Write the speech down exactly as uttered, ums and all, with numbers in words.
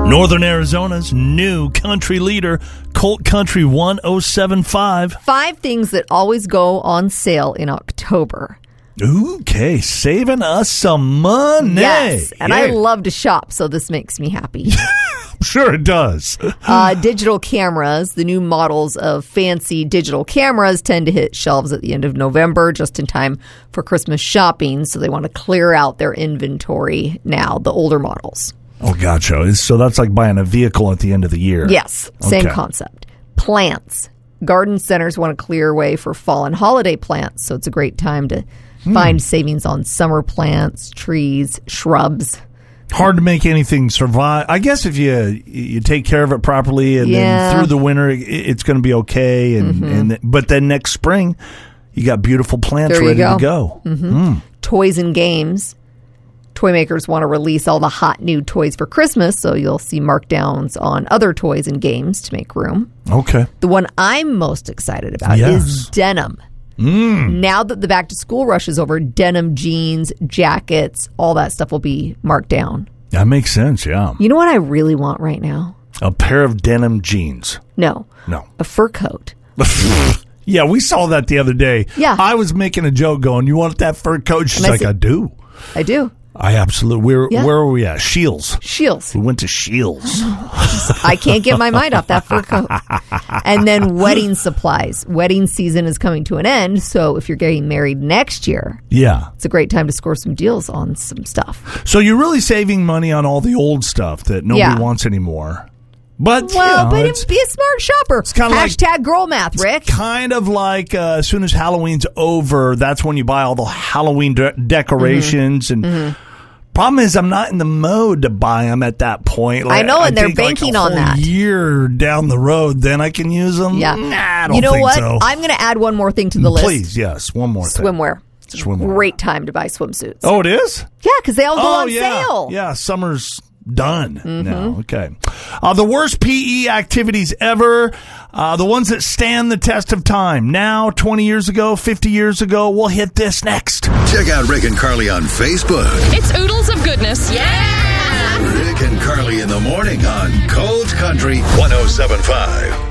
Northern Arizona's new country leader, Colt Country one oh seven point five. Five things that always go on sale in October. Okay, saving us some money. Yes, and yeah. I love to shop, so this makes me happy. Sure it does. uh, digital cameras. The new models of fancy digital cameras tend to hit shelves at the end of November, just in time for Christmas shopping, so they want to clear out their inventory now, the older models. Oh, gotcha. So that's like buying a vehicle at the end of the year. Yes, same Okay. concept. Plants. Garden centers want to clear away for fall and holiday plants, so it's a great time to hmm. find savings on summer plants, trees, shrubs. Hard to make anything survive. I guess if you you take care of it properly, and Yeah. then through the winter, it, it's going to be okay. And, Mm-hmm. and but then next spring, you got beautiful plants There you ready go. to go. Mm-hmm. Mm. Toys and games. Toy makers want to release all the hot new toys for Christmas, so you'll see markdowns on other toys and games to make room. Okay. The one I'm most excited about Yes. is denim. Mm. Now that the back-to-school rush is over, denim jeans, jackets, all that stuff will be marked down. That makes sense, yeah. You know what I really want right now? A pair of denim jeans. No. No. A fur coat. Yeah, we saw that the other day. Yeah. I was making a joke going, you want that fur coat? She's And I like, said- I do. I do. I absolutely. Where, Yeah. where are we at? Shields. Shields. We went to Shields. I can't get my mind off that fur coat. And then wedding supplies. Wedding season is coming to an end, so if you're getting married next year, Yeah. it's a great time to score some deals on some stuff. So you're really saving money on all the old stuff that nobody Yeah. wants anymore. But, Well, you know, but it's be a smart shopper. kinda like- Hashtag girl math, Rick. kind of like uh, as soon as Halloween's over, that's when you buy all the Halloween de- decorations. Mm-hmm. And Mm-hmm. problem is, I'm not in the mode to buy them at that point. I know, and they're think, like, banking a on whole that. year down the road, then I can use them. Yeah. Nah, I don't you know think what? so. I'm going to add one more thing to the list. Please, yes, one more thing. Swimwear. It's a Swimwear. great time to buy swimsuits. Oh, it is? Yeah, because they all go oh, on yeah. sale. Yeah, summer's done Mm-hmm. now. Okay. Uh, the worst P E activities ever, uh, the ones that stand the test of time. Now, twenty years ago, fifty years ago, we'll hit this next. Check out Rick and Carly on Facebook. It's oodles of goodness. Yeah! Rick and Carly in the morning on Cold Country one oh seven point five.